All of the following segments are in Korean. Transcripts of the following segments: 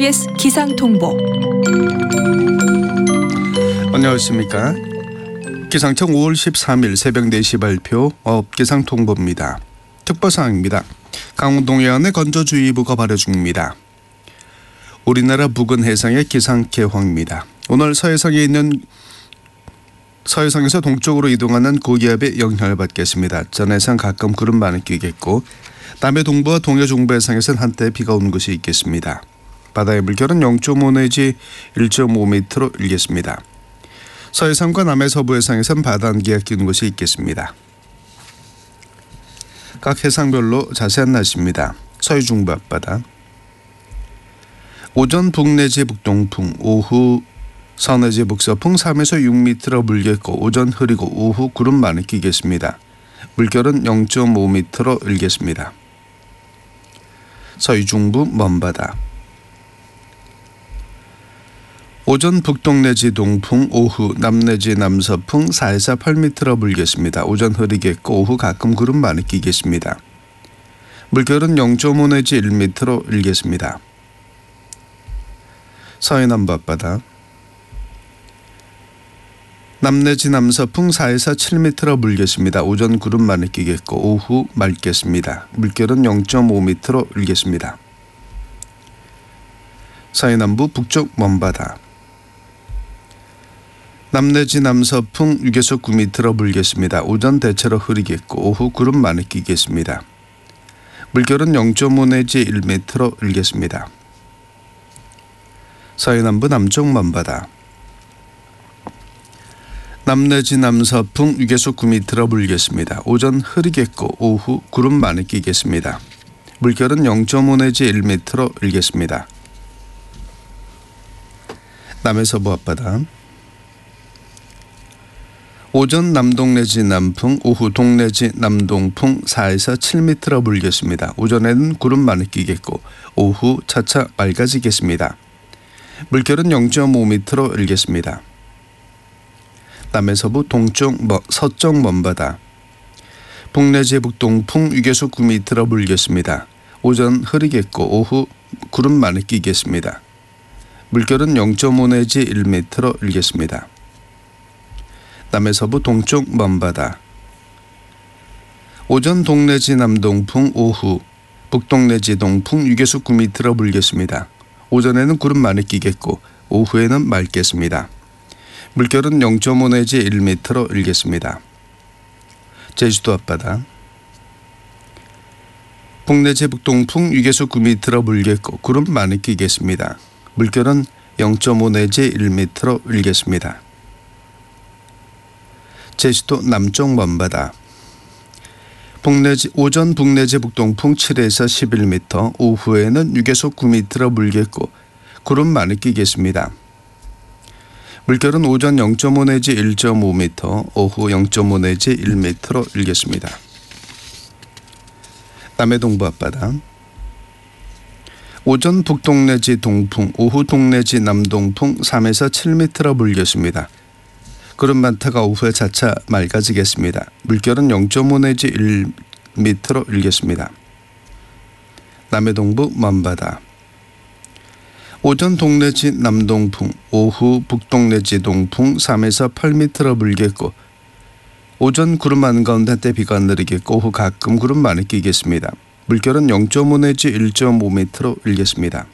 KBS 기상통보. 안녕하십니까. 기상청 5월 13일 새벽 4시 발표 기상통보입니다. 특보사항입니다. 강원 해안에 건조주의보가 발효 중입니다. 우리나라 부근 해상의 기상개황입니다. 오늘 서해상에서 동쪽으로 이동하는 고기압의 영향을 받겠습니다. 전해상 가끔 구름 많이 끼겠고 남해 동부와 동해 중부 해상에서는 한때 비가 오는 곳이 있겠습니다. 바다의 물결은 0.5 내지 1.5m로 일겠습니다. 서해상과 남해 서부 해상에서는 바다 안개가 끼는 곳이 있겠습니다. 각 해상별로 자세한 날씨입니다. 서해 중부 앞바다 오전 북 내지 북동풍, 오후 서내지 북서풍 3에서 6m로 불겠고 오전 흐리고 오후 구름 많이 끼겠습니다. 물결은 0.5m로 일겠습니다. 서해 중부 먼바다 오전 북동 내지 동풍, 오후 남 내지 남서풍 4에서 8m로 불겠습니다. 오전 흐리겠고 오후 가끔 구름 많이 끼겠습니다. 물결은 0.5 내지 1m로 일겠습니다. 서해 남부 앞바다 남 내지 남서풍 4에서 7m로 불겠습니다. 오전 구름 많이 끼겠고 오후 맑겠습니다. 물결은 0.5m로 일겠습니다. 서해 남부 북쪽 먼바다 남 내지 남서풍 6에서 9m로 불겠습니다. 오전 대체로 흐리겠고 오후 구름 많이 끼겠습니다. 물결은 0.5 내지 1m로 일겠습니다. 서해 남부 남쪽 먼바다 남 내지 남서풍 6에서 9m로 불겠습니다. 오전 흐리겠고 오후 구름 많이 끼겠습니다. 물결은 0.5 내지 1m로 일겠습니다. 남해 서부 앞바다 오전 남동 내지 남풍, 오후 동 내지 남동풍 4에서 7m로 불겠습니다. 오전에는 구름 많이 끼겠고 오후 차차 맑아지겠습니다. 물결은 0.5m로 일겠습니다. 남해 서부 동쪽 서쪽 먼바다 북 내지 북동풍 6에서 9m로 불겠습니다. 오전 흐리겠고 오후 구름 많이 끼겠습니다. 물결은 0.5 내지 1m로 일겠습니다. 남해 서부 동쪽 먼바다 오전 동 내지 남동풍, 오후 북동 내지 동풍 6에서 9m로 불겠습니다. 오전에는 구름 많이 끼겠고 오후에는 맑겠습니다. 물결은 0.5 내지 1m로 일겠습니다. 제주도 앞바다 북 내지 북동풍 6에서 9m로 불겠고 구름 많이 끼겠습니다. 물결은 0.5 내지 1m로 일겠습니다. 제주도 남쪽 먼바다 오전 북 내지 북동풍 7에서 11m, 오후에는 6에서 9m로 불겠고 구름 많이 끼겠습니다. 물결은 오전 0.5 내지 1.5m, 오후 0.5 내지 1m로 일겠습니다. 남해 동부 앞바다 오전 북동 내지 동풍, 오후 동 내지 남동풍 3에서 7m로 불겠습니다. 구름 많다가 오후에 차차 맑아지겠습니다. 물결은 0.5 내지 1m로 일겠습니다. 남해 동부 먼바다 오전 동 내지 남동풍, 오후 북동 내지 동풍 3에서 8m로 불겠고 오전 구름 많은 가운데 한때 비가 내리겠고 오후 가끔 구름 많이 끼겠습니다. 물결은 0.5 내지 1.5m로 일겠습니다.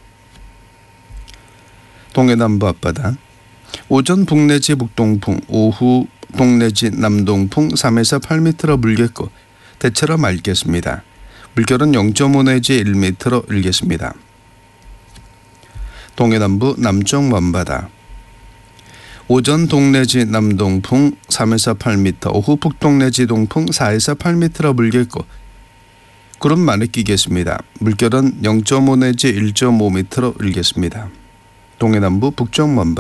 동해 남부 앞바다 오전 북 내지 북동풍, 오후 동 내지 남동풍 3에서 8m로 불겠고 대체로 맑겠습니다. 물결은 0.5 내지 1m로 일겠습니다. 동해 남부 남쪽 먼바다 오전 동 내지 남동풍 3에서 8m, 오후 북동 내지 동풍 4에서 8m로 불겠고 구름 많이 끼겠습니다. 물결은 0.5 내지 1.5m로 일겠습니다. 동해 남부 북쪽 먼바다